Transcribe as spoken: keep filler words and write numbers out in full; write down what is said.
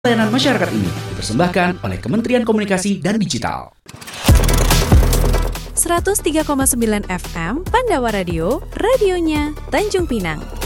Layanan masyarakat ini dipersembahkan oleh Kementerian Komunikasi dan Digital. seratus tiga koma sembilan F M Pandawa Radio, radionya Tanjung Pinang.